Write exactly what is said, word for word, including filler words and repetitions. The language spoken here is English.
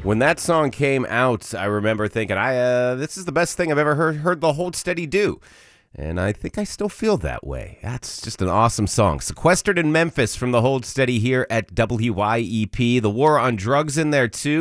When that song came out, I remember thinking, "I uh, this is the best thing I've ever heard, heard the Hold Steady do." And I think I still feel that way. That's just an awesome song. Sequestered in Memphis from the Hold Steady here at W Y E P. The war on drugs in there, too.